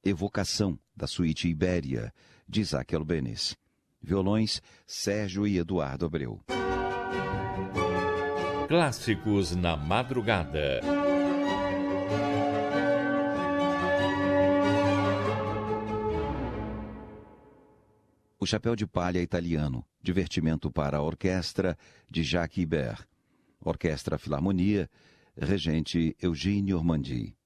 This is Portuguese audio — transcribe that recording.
Evocação, da suíte Ibéria, de Isaac Albeniz. Violões, Sérgio e Eduardo Abreu. Clássicos na madrugada. O Chapéu de Palha Italiano, divertimento para a orquestra, de Jacques Ibert. Orquestra Filarmonia, regente Eugênio Ormandy.